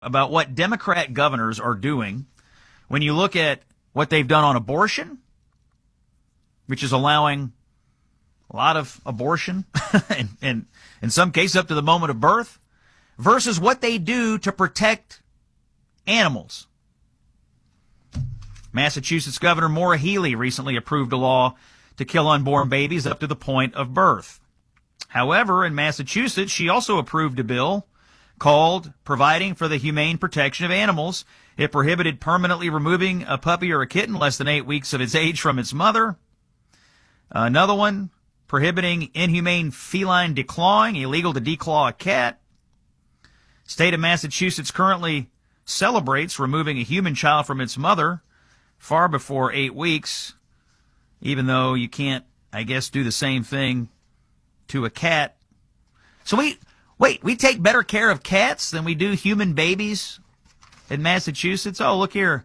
about what Democrat governors are doing when you look at what they've done on abortion, which is allowing a lot of abortion, and in some cases up to the moment of birth, versus what they do to protect animals. Massachusetts Governor Maura Healey recently approved a law to kill unborn babies up to the point of birth. However, in Massachusetts, she also approved a bill called Providing for the Humane Protection of Animals. It prohibited permanently removing a puppy or a kitten less than 8 weeks of its age from its mother. Another one, prohibiting inhumane feline declawing, illegal to declaw a cat. State of Massachusetts currently celebrates removing a human child from its mother far before 8 weeks, even though you can't, I guess, do the same thing to a cat. So we take better care of cats than we do human babies in Massachusetts? Oh, look here.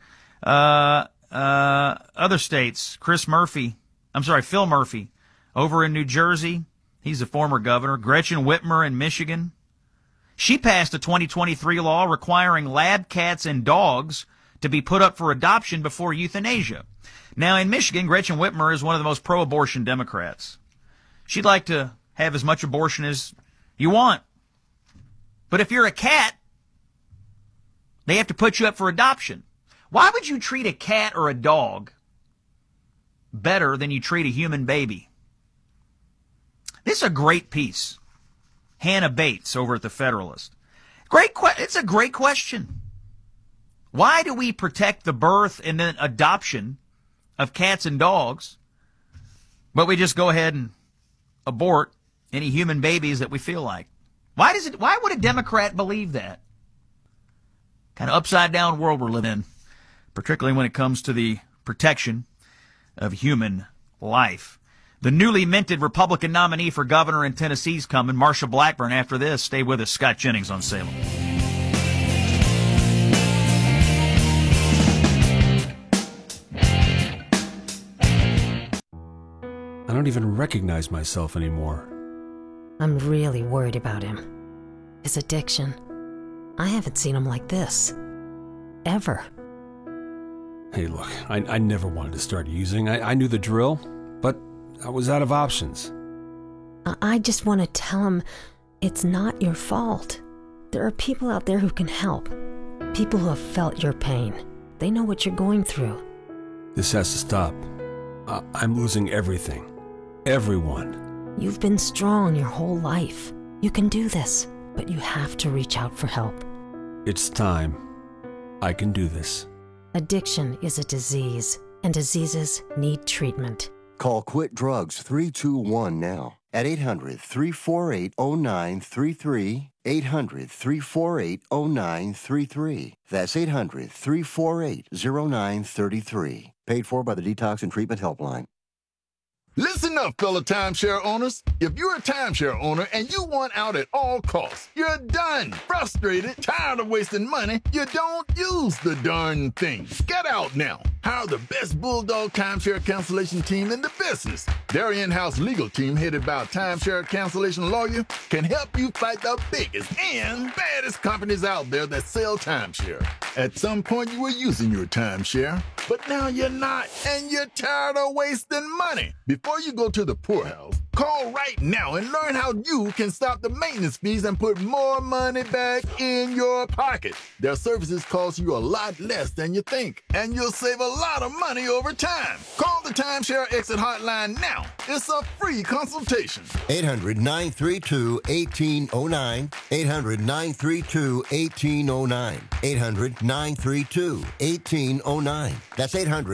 Other states, Phil Murphy over in New Jersey. He's a former governor. Gretchen Whitmer in Michigan. She passed a 2023 law requiring lab cats and dogs to be put up for adoption before euthanasia. Now, in Michigan, Gretchen Whitmer is one of the most pro-abortion Democrats. She'd like to have as much abortion as you want. But if you're a cat, they have to put you up for adoption. Why would you treat a cat or a dog better than you treat a human baby? This is a great piece. Hannah Bates over at the Federalist. It's a great question. Why do we protect the birth and then adoption of cats and dogs, but we just go ahead and abort any human babies that we feel like? Why would a Democrat believe that? Kind of upside down world we're living in, particularly when it comes to the protection of human life. The newly minted Republican nominee for governor in Tennessee's coming, Marsha Blackburn. After this, stay with us. Scott Jennings on Salem. I don't even recognize myself anymore. I'm really worried about him. His addiction. I haven't seen him like this. Ever. Hey, look, I never wanted to start using. I knew the drill, but I was out of options. I just want to tell him it's not your fault. There are people out there who can help. People who have felt your pain. They know what you're going through. This has to stop. I'm losing everything. Everyone. You've been strong your whole life. You can do this, but you have to reach out for help. It's time. I can do this. Addiction is a disease, and diseases need treatment. Call Quit Drugs 321 now at 800-348-0933, 800-348-0933. That's 800-348-0933. Paid for by the Detox and Treatment Helpline. Listen up, fellow timeshare owners. If you're a timeshare owner and you want out at all costs, you're done, frustrated, tired of wasting money, you don't use the darn thing. Get out now. Hire the best Bulldog timeshare cancellation team in the business. Their in-house legal team, headed by a timeshare cancellation lawyer, can help you fight the biggest and baddest companies out there that sell timeshare. At some point, you were using your timeshare, but now you're not, and you're tired of wasting money. Before you go to the poorhouse, call right now and learn how you can stop the maintenance fees and put more money back in your pocket. Their services cost you a lot less than you think, and you'll save a lot of money over time. Call the Timeshare Exit Hotline now. It's a free consultation. 800-932-1809. 800-932-1809. 800-932-1809. That's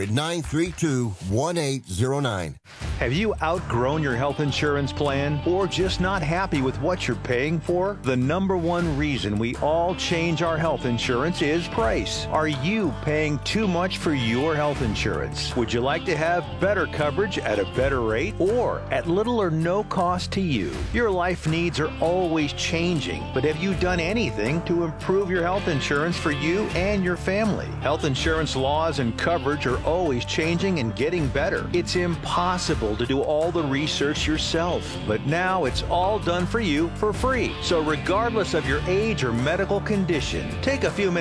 800-932-1809. Have you outgrown your health insurance plan or just not happy with what you're paying for? The number one reason we all change our health insurance is price. Are you paying too much for your health insurance? Would you like to have better coverage at a better rate or at little or no cost to you? Your life needs are always changing, but have you done anything to improve your health insurance for you and your family? Health insurance laws and coverage are always changing and getting better. It's impossible to do all the research yourself yourself. But now it's all done for you for free. So regardless of your age or medical condition, take a few minutes